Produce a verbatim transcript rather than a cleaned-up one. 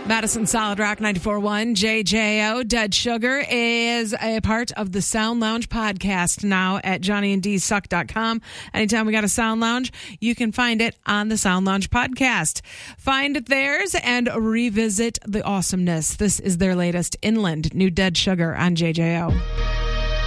Madison Solid Rock ninety-four point one, J J O. Dead Sugar is a part of the Sound Lounge podcast now at johnny and d suck dot com. Anytime we got a Sound Lounge, you can find it on the Sound Lounge podcast. Find theirs and revisit the awesomeness. This is their latest, Inland, New Dead Sugar on J J O.